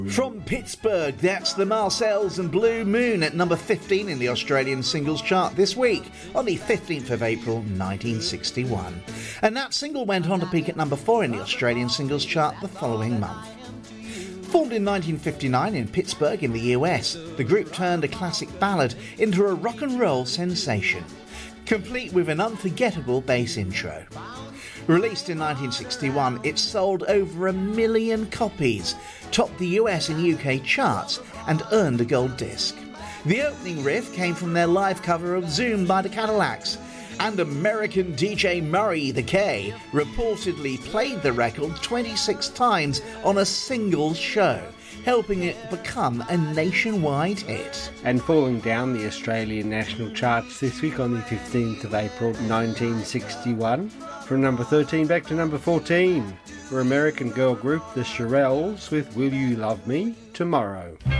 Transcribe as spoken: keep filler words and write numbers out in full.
From Pittsburgh, that's the Marcells and Blue Moon at number fifteen in the Australian singles chart this week, on the fifteenth of April nineteen sixty-one. And that single went on to peak at number four in the Australian singles chart the following month. Formed in nineteen fifty-nine in Pittsburgh in the U S, the group turned a classic ballad into a rock and roll sensation, complete with an unforgettable bass intro. Released in nineteen sixty-one, it sold over a million copies, topped the U S and U K charts, and earned a gold disc. The opening riff came from their live cover of Zoom by the Cadillacs, and American D J Murray the K reportedly played the record twenty-six times on a single show, helping it become a nationwide hit. And falling down the Australian national charts this week on the fifteenth of April nineteen sixty-one, from number thirteen back to number fourteen, were American girl group The Shirelles with Will You Love Me Tomorrow.